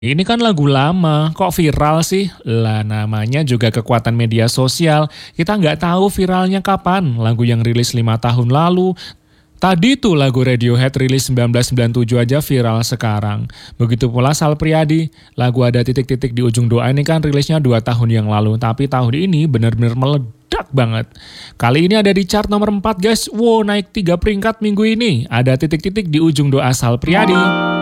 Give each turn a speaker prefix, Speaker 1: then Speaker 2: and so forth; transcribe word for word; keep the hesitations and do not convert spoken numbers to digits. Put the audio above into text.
Speaker 1: Ini kan lagu lama, kok viral sih? Lah namanya juga kekuatan media sosial. Kita nggak tahu viralnya kapan. Lagu yang rilis lima tahun lalu. Tadi tuh lagu Radiohead rilis seribu sembilan ratus sembilan puluh tujuh aja viral sekarang. Begitu pula Sal Priadi. Lagu Ada Titik-Titik di Ujung Doa ini kan rilisnya dua tahun yang lalu. Tapi tahun ini bener-bener meledak banget. Kali ini ada di chart nomor empat guys. Wow, naik tiga peringkat minggu ini. Ada Titik-Titik di Ujung Doa Sal Priadi.